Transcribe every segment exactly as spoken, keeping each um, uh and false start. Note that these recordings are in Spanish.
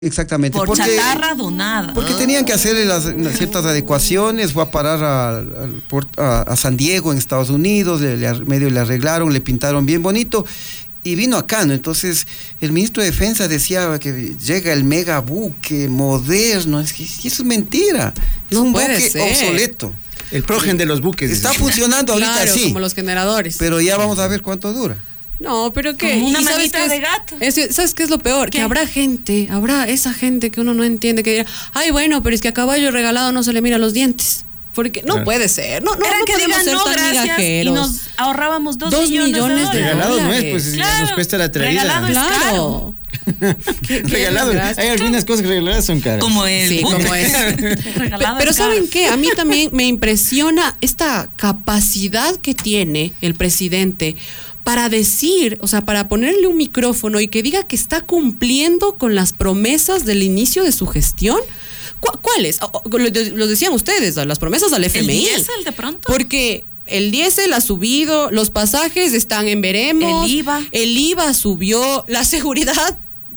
Exactamente. Por porque, chatarra donada. Porque tenían que hacer las, las ciertas adecuaciones, fue a parar a, a, a San Diego en Estados Unidos, le, le, medio le arreglaron, le pintaron bien bonito y vino acá, ¿no? Entonces el ministro de Defensa decía que llega el mega buque moderno, es que eso es mentira, es no un puede buque ser. obsoleto. El progen de los buques. Está funcionando ahorita, claro, sí. como los generadores. Pero ya vamos a ver cuánto dura. No, pero ¿qué? Como una ¿Y sabes manita qué es? de gato. Es- ¿Sabes qué es lo peor? ¿Qué? Que habrá gente, habrá esa gente que uno no entiende que dirá, ay, bueno, pero es que a caballo regalado no se le mira los dientes. Porque no Claro. puede ser. No, no, Era no que podemos digan ser no, tan gracias, y migajeros. nos ahorrábamos dos, Dos millones, millones de de dólares. Regalado no es, dólares. pues Claro, nos cuesta la traída. regalado es Claro. ¿Qué- qué Regalado. desgracia? Hay algunas cosas que regaladas son caras. Como el Sí, buque. como es. Regalado Pero es ¿saben caro. qué? A mí también me impresiona esta capacidad que tiene el presidente para decir, o sea, para ponerle un micrófono y que diga que está cumpliendo con las promesas del inicio de su gestión. ¿Cu- ¿Cuáles? O- o- Lo lo decían ustedes, las promesas al F M I. ¿El diésel de pronto? Porque el diésel ha subido, los pasajes están en veremos. El IVA. El IVA subió, la seguridad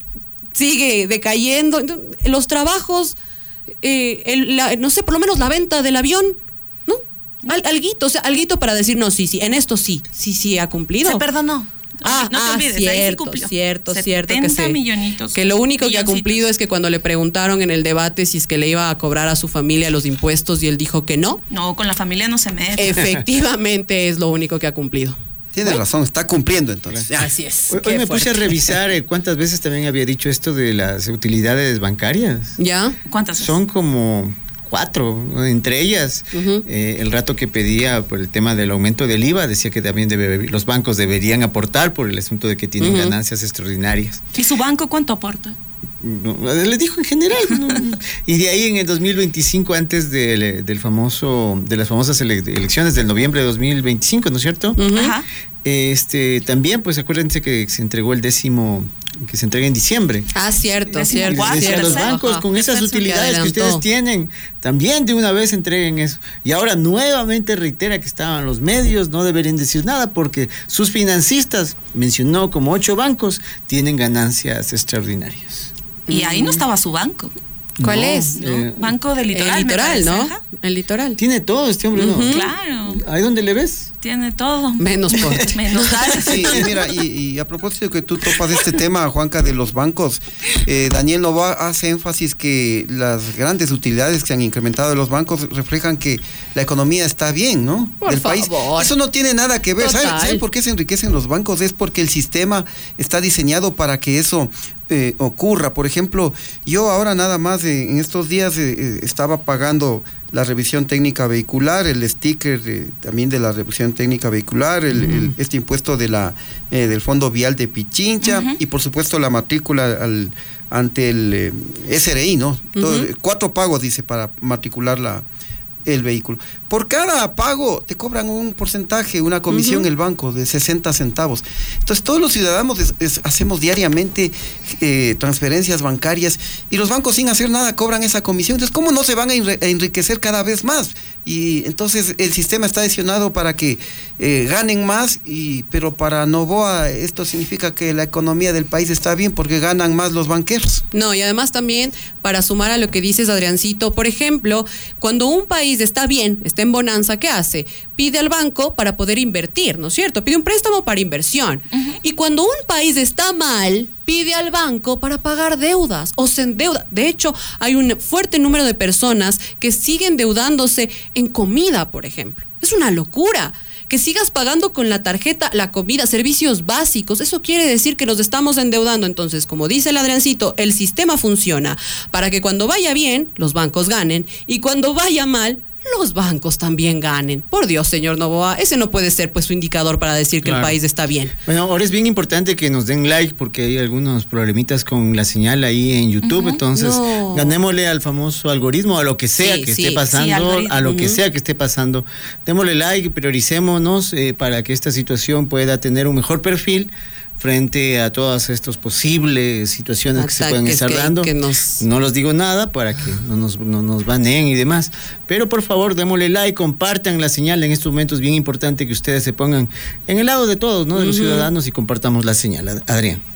sigue decayendo. Entonces, los trabajos, eh, el- la- no sé, por lo menos la venta del avión, ¿no? Al, alguito, o sea, alguito para decir, no, sí, sí, en esto sí, sí, sí ha cumplido. Se perdonó. Ah, no te ah, olvides, ahí sí cierto, cumplió. cierto, cierto que setenta sí. millonitos. Que lo único que ha milloncitos. cumplido es que cuando le preguntaron en el debate si es que le iba a cobrar a su familia los impuestos y él dijo que no, No, con la familia no se mete. efectivamente es lo único que ha cumplido. Tiene razón, está cumpliendo entonces. Ya. Así es. Hoy, Qué hoy me puse a fuerte. revisar eh, cuántas veces también había dicho esto de las utilidades bancarias. ¿Ya? ¿Cuántas? Son como cuatro, ¿no? Entre ellas Ujú. eh, el rato que pedía por el tema del aumento del IVA, decía que también debe, los bancos deberían aportar por el asunto de que tienen Ujú. ganancias extraordinarias. ¿Y su banco cuánto aporta? No, le dijo en general, ¿no? Y de ahí en el dos mil veinticinco, antes del, del famoso, de las famosas ele- elecciones del noviembre de dos mil veinticinco, ¿no es cierto? Ujú. Ajá. Este, también, pues acuérdense que se entregó el décimo, que se entrega en diciembre. Ah, cierto, Décimo cierto. Y les cuarto, decía a los tercero. bancos, Ajá. con esas Tercero, utilidades que adelantó. ustedes tienen, también de una vez entreguen eso. Y ahora nuevamente reitera que estaban los medios, no deberían decir nada porque sus financistas, mencionó como ocho bancos, tienen ganancias extraordinarias. Y ahí no estaba su banco. ¿Cuál No, es? ¿no? eh, Banco del litoral. El me litoral, parece, ¿no? ajá. El litoral. Tiene todo este hombre, ¿no? Ujú. Claro. ¿Ahí donde le ves? Tiene todo. Menos porte. Menos dar. Sí, y mira, y, y a propósito que tú topas este tema, Juanca, de los bancos, eh, Daniel Novoa hace énfasis que las grandes utilidades que se han incrementado de los bancos reflejan que la economía está bien, ¿no? Por Del país. favor. Eso no tiene nada que ver. ¿Saben, Total. ¿Saben por qué se enriquecen los bancos? Es porque el sistema está diseñado para que eso eh, ocurra. Por ejemplo, yo ahora nada más eh, en estos días eh, eh, estaba pagando la revisión técnica vehicular, el sticker eh, también de la revisión técnica vehicular, el, el- este impuesto de la eh, del Fondo Vial de Pichincha Ujú. y por supuesto la matrícula al, ante el eh, S R I, ¿no? Todo- Ujú. cuatro pagos dice para matricular la el vehículo. Por cada pago te cobran un porcentaje, una comisión Ujú. el banco de sesenta centavos. Entonces todos los ciudadanos es- es- hacemos diariamente eh, transferencias bancarias y los bancos sin hacer nada cobran esa comisión. Entonces, ¿cómo no se van a enre- a enriquecer cada vez más? Y entonces el sistema está diseñado para que eh, ganen más, y pero para Novoa esto significa que la economía del país está bien porque ganan más los banqueros. No, y además también, para sumar a lo que dices, Adriancito, por ejemplo, cuando un país está bien, está en bonanza, ¿qué hace? Pide al banco para poder invertir, ¿no es cierto? Pide un préstamo para inversión. Y cuando un país está mal, pide al banco para pagar deudas o se endeuda. De hecho, hay un fuerte número de personas que siguen endeudándose en comida, por ejemplo. Es una locura. Que sigas pagando con la tarjeta la comida, servicios básicos, eso quiere decir que nos estamos endeudando. Entonces, como dice el Adriancito, el sistema funciona para que cuando vaya bien, los bancos ganen, y cuando vaya mal, los bancos también ganen. Por Dios, señor Novoa, ese no puede ser pues su indicador para decir que Claro. el país está bien. Bueno, ahora es bien importante que nos den like porque hay algunos problemitas con la señal ahí en YouTube, Ujú. entonces No. ganémosle al famoso algoritmo, a lo que sea Sí, que sí, esté sí, pasando, algoritmo. a lo que Ujú. sea que esté pasando. Démosle like, prioricémonos eh, para que esta situación pueda tener un mejor perfil frente a todas estas posibles situaciones que se pueden Ataques estar que- dando. que nos- No los digo nada para que no nos, no nos baneen y demás. Pero por favor, démosle like, compartan la señal. En estos momentos es bien importante que ustedes se pongan en el lado de todos, ¿no? De los Ujú. ciudadanos, y compartamos la señal. Ad- Adrián.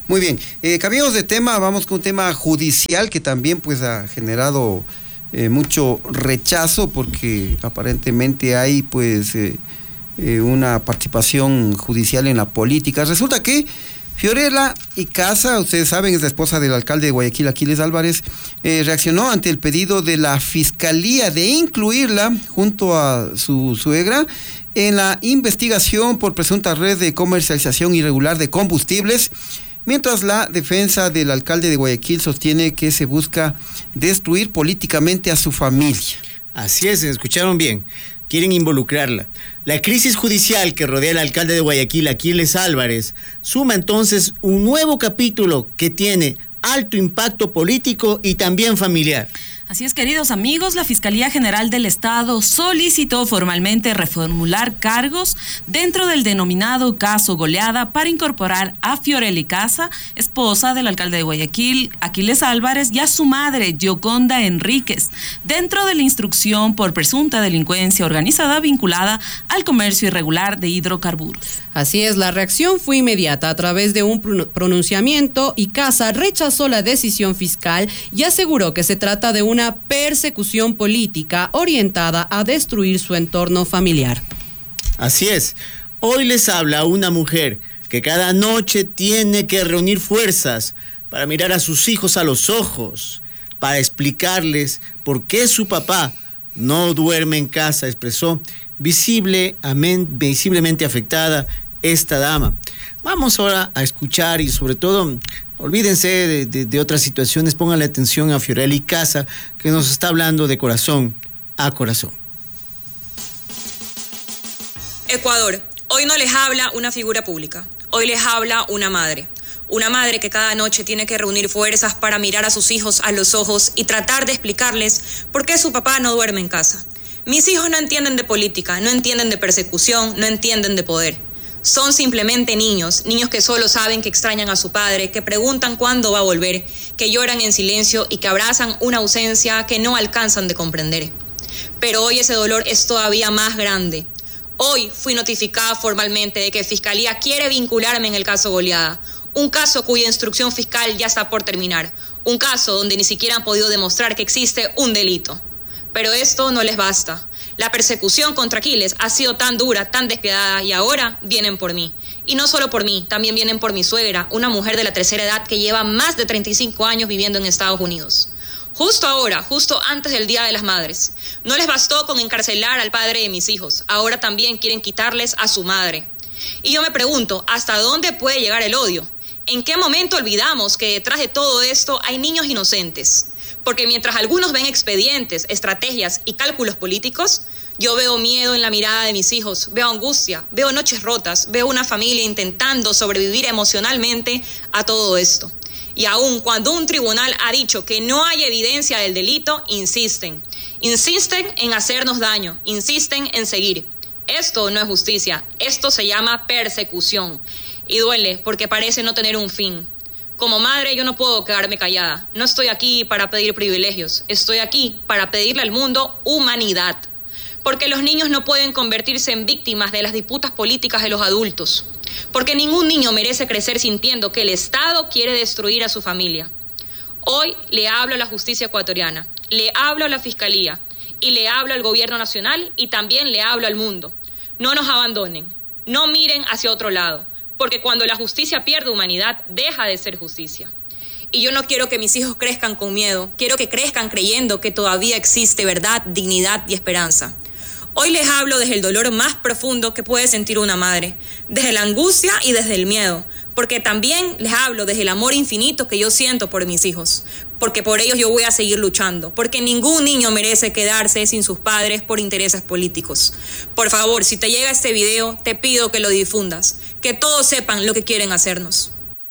Muy bien, eh, cambiamos de tema, vamos con un tema judicial que también pues ha generado eh, mucho rechazo porque aparentemente hay pues eh, eh, una participación judicial en la política. Resulta que Fiorella Icaza, ustedes saben, es la esposa del alcalde de Guayaquil, Aquiles Álvarez, eh, reaccionó ante el pedido de la Fiscalía de incluirla junto a su suegra en la investigación por presunta red de comercialización irregular de combustibles, mientras la defensa del alcalde de Guayaquil sostiene que se busca destruir políticamente a su familia. Así es, escucharon bien. Quieren involucrarla. La crisis judicial que rodea al alcalde de Guayaquil, Aquiles Álvarez, suma entonces un nuevo capítulo que tiene alto impacto político y también familiar. Así es, queridos amigos, la Fiscalía General del Estado solicitó formalmente reformular cargos dentro del denominado caso Goleada para incorporar a Fiorella Icaza, esposa del alcalde de Guayaquil, Aquiles Álvarez, y a su madre, Gioconda Enríquez, dentro de la instrucción por presunta delincuencia organizada vinculada al comercio irregular de hidrocarburos. Así es, la reacción fue inmediata. A través de un pronunciamiento, Icaza rechazó la decisión fiscal y aseguró que se trata de una persecución política orientada a destruir su entorno familiar. Así es. Hoy les habla una mujer que cada noche tiene que reunir fuerzas para mirar a sus hijos a los ojos, para explicarles por qué su papá no duerme en casa, expresó visible, amén, visiblemente afectada esta dama. Vamos ahora a escuchar y sobre todo, olvídense de, de, de otras situaciones, pónganle atención a Fiorella Icaza, que nos está hablando de corazón a corazón. Ecuador, hoy no les habla una figura pública, hoy les habla una madre. Una madre que cada noche tiene que reunir fuerzas para mirar a sus hijos a los ojos y tratar de explicarles por qué su papá no duerme en casa. Mis hijos no entienden de política, no entienden de persecución, no entienden de poder. Son simplemente niños, niños que solo saben que extrañan a su padre, que preguntan cuándo va a volver, que lloran en silencio y que abrazan una ausencia que no alcanzan de comprender. Pero hoy ese dolor es todavía más grande. Hoy fui notificada formalmente de que Fiscalía quiere vincularme en el caso Goleada, un caso cuya instrucción fiscal ya está por terminar, un caso donde ni siquiera han podido demostrar que existe un delito. Pero esto no les basta. La persecución contra Aquiles ha sido tan dura, tan despiadada, y ahora vienen por mí. Y no solo por mí, también vienen por mi suegra, una mujer de la tercera edad que lleva más de treinta y cinco años viviendo en Estados Unidos. Justo ahora, justo antes del Día de las Madres. No les bastó con encarcelar al padre de mis hijos, ahora también quieren quitarles a su madre. Y yo me pregunto, ¿hasta dónde puede llegar el odio? ¿En qué momento olvidamos que detrás de todo esto hay niños inocentes? Porque mientras algunos ven expedientes, estrategias y cálculos políticos, yo veo miedo en la mirada de mis hijos, veo angustia, veo noches rotas, veo una familia intentando sobrevivir emocionalmente a todo esto. Y aun cuando un tribunal ha dicho que no hay evidencia del delito, insisten. Insisten en hacernos daño, insisten en seguir. Esto no es justicia, esto se llama persecución. Y duele porque parece no tener un fin. Como madre yo no puedo quedarme callada. No estoy aquí para pedir privilegios. Estoy aquí para pedirle al mundo humanidad. Porque los niños no pueden convertirse en víctimas de las disputas políticas de los adultos. Porque ningún niño merece crecer sintiendo que el Estado quiere destruir a su familia. Hoy le hablo a la justicia ecuatoriana, le hablo a la Fiscalía y le hablo al gobierno nacional y también le hablo al mundo. No nos abandonen, no miren hacia otro lado. Porque cuando la justicia pierde humanidad, deja de ser justicia. Y yo no quiero que mis hijos crezcan con miedo, quiero que crezcan creyendo que todavía existe verdad, dignidad y esperanza. Hoy les hablo desde el dolor más profundo que puede sentir una madre, desde la angustia y desde el miedo, porque también les hablo desde el amor infinito que yo siento por mis hijos, porque por ellos yo voy a seguir luchando, porque ningún niño merece quedarse sin sus padres por intereses políticos. Por favor, si te llega este video, te pido que lo difundas, que todos sepan lo que quieren hacernos.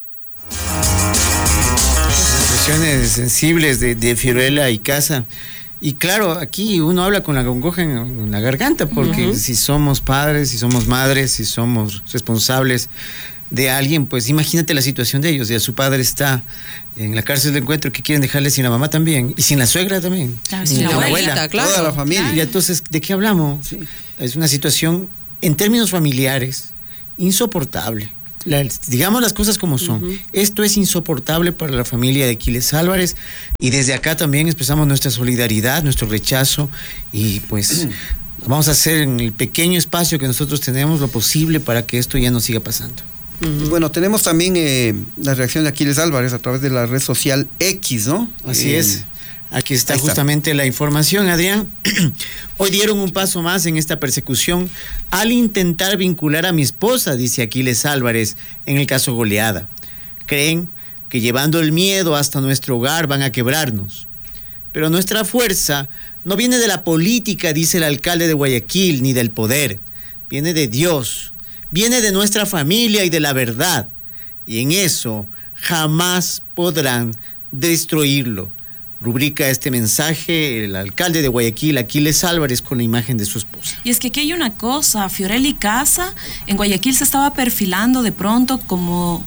Expresiones sensibles de, de Fiorella Icaza. Y claro, aquí uno habla con la congoja en, en la garganta, porque uh-huh. si somos padres, si somos madres, si somos responsables de alguien, pues imagínate la situación de ellos. Ya su padre está en la cárcel de encuentro, que quieren dejarle sin la mamá también, y sin la suegra también, claro, sin la, la abuelita, abuela, claro, toda la familia. Claro. Y entonces, ¿de qué hablamos? Sí. Es una situación, en términos familiares, insoportable. La, digamos las cosas como son. Uh-huh. Esto es insoportable para la familia de Aquiles Álvarez y desde acá también expresamos nuestra solidaridad, nuestro rechazo y pues vamos a hacer en el pequeño espacio que nosotros tenemos lo posible para que esto ya no siga pasando. Uh-huh. Bueno, tenemos también eh, la reacción de Aquiles Álvarez a través de la red social X, ¿no? Así eh, es. Aquí está, está justamente la información, Adrián. Hoy dieron un paso más en esta persecución al intentar vincular a mi esposa, dice Aquiles Álvarez, en el caso Goleada. Creen que llevando el miedo hasta nuestro hogar van a quebrarnos. Pero nuestra fuerza no viene de la política, dice el alcalde de Guayaquil, ni del poder. Viene de Dios, viene de nuestra familia y de la verdad. Y en eso jamás podrán destruirlo. Rubrica este mensaje el alcalde de Guayaquil, Aquiles Álvarez, con la imagen de su esposa. Y es que aquí hay una cosa, Fiorelli Casa en Guayaquil se estaba perfilando de pronto como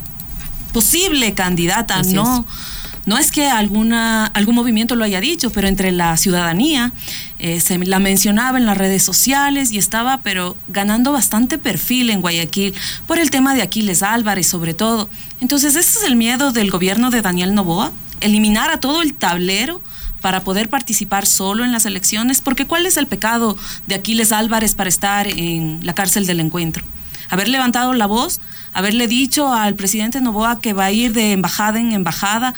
posible candidata, Así no es. No es que alguna, algún movimiento lo haya dicho, pero entre la ciudadanía eh, se la mencionaba en las redes sociales y estaba pero ganando bastante perfil en Guayaquil por el tema de Aquiles Álvarez sobre todo. Entonces ese es el miedo del gobierno de Daniel Noboa, eliminar a todo el tablero para poder participar solo en las elecciones, porque ¿cuál es el pecado de Aquiles Álvarez para estar en la cárcel del encuentro? Haber levantado la voz, haberle dicho al presidente Noboa que va a ir de embajada en embajada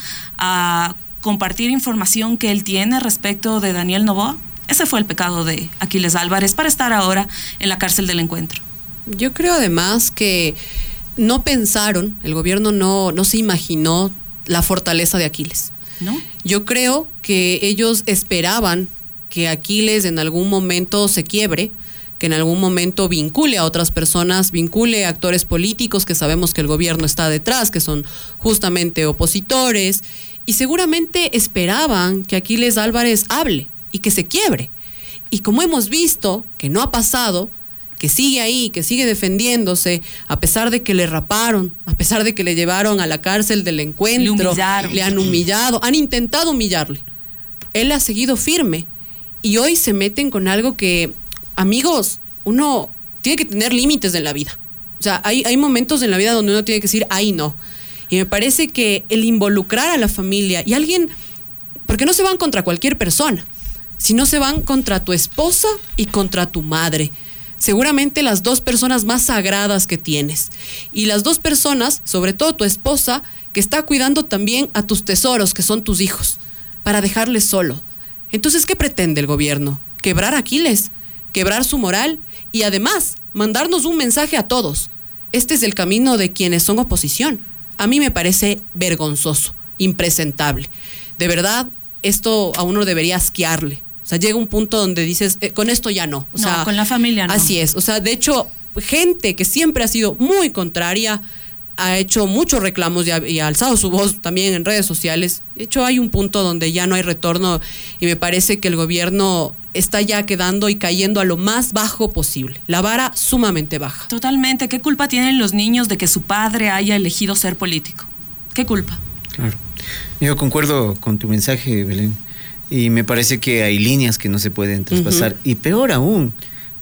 a compartir información que él tiene respecto de Daniel Noboa. Ese fue el pecado de Aquiles Álvarez para estar ahora en la cárcel del encuentro. Yo creo además que no pensaron, el gobierno no, no se imaginó la fortaleza de Aquiles. ¿No? Yo creo que ellos esperaban que Aquiles en algún momento se quiebre, que en algún momento vincule a otras personas, vincule a actores políticos que sabemos que el gobierno está detrás, que son justamente opositores, y seguramente esperaban que Aquiles Álvarez hable y que se quiebre. Y como hemos visto que no ha pasado, que sigue ahí, que sigue defendiéndose, a pesar de que le raparon, a pesar de que le llevaron a la cárcel del encuentro, le humillaron, le han humillado, han intentado humillarle. Él ha seguido firme y hoy se meten con algo que, amigos, uno tiene que tener límites en la vida. O sea, hay, hay momentos en la vida donde uno tiene que decir, ay no. Y me parece que el involucrar a la familia y alguien, porque no se van contra cualquier persona, sino se van contra tu esposa y contra tu madre. Seguramente las dos personas más sagradas que tienes. Y las dos personas, sobre todo tu esposa, que está cuidando también a tus tesoros, que son tus hijos, para dejarles solo. Entonces, ¿qué pretende el gobierno? ¿Quebrar a Aquiles? ¿Quebrar su moral? Y además, mandarnos un mensaje a todos. Este es el camino de quienes son oposición. A mí me parece vergonzoso, impresentable. De verdad, esto a uno debería asquearle. O sea, llega un punto donde dices, eh, con esto ya no. O no, sea, con la familia no. Así es. O sea, de hecho, gente que siempre ha sido muy contraria, ha hecho muchos reclamos y ha, y ha alzado su voz también en redes sociales. De hecho, hay un punto donde ya no hay retorno y me parece que el gobierno está ya quedando y cayendo a lo más bajo posible. La vara sumamente baja. Totalmente. ¿Qué culpa tienen los niños de que su padre haya elegido ser político? ¿Qué culpa? Claro. Yo concuerdo con tu mensaje, Belén. Y me parece que hay líneas que no se pueden traspasar. Uh-huh. Y peor aún,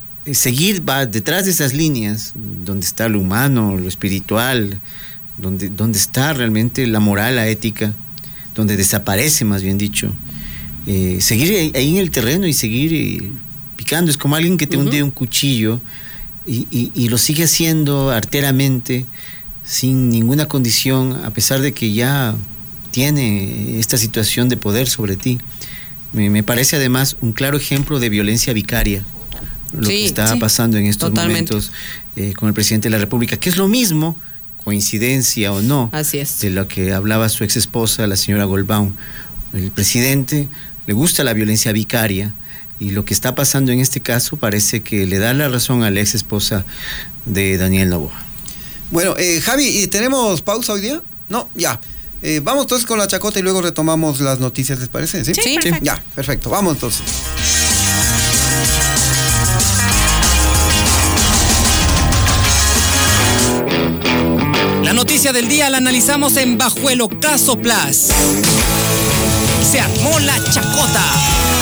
seguir va detrás de esas líneas, donde está lo humano, lo espiritual, donde, donde está realmente la moral, la ética, donde desaparece, más bien dicho. Eh, seguir ahí en el terreno y seguir eh, picando. Es como alguien que te uh-huh. hunde un cuchillo y, y, y lo sigue haciendo arteramente, sin ninguna condición, a pesar de que ya tiene esta situación de poder sobre ti. Me, me parece además un claro ejemplo de violencia vicaria lo sí, que está sí, pasando en estos totalmente. momentos eh, con el presidente de la República, que es lo mismo, coincidencia o no, Así es. de lo que hablaba su ex esposa, la señora Goldbaum. El presidente le gusta la violencia vicaria y lo que está pasando en este caso parece que le da la razón a la ex esposa de Daniel Noboa. Bueno, eh, Javi, ¿tenemos pausa hoy día? No, ya. Eh, vamos entonces con la chacota y luego retomamos las noticias, ¿les parece? Sí, sí, perfecto. Ya, perfecto. Vamos entonces. La noticia del día la analizamos en Bajo el Ocaso Plus. Se armó la chacota.